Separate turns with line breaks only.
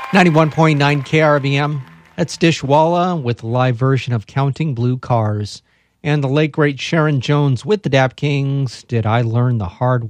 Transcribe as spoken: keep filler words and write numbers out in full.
ninety-one point nine K R V M. That's Dishwalla with a live version of Counting Blue Cars. And the late, great Sharon Jones with the Dap Kings, Did I Learn the Hard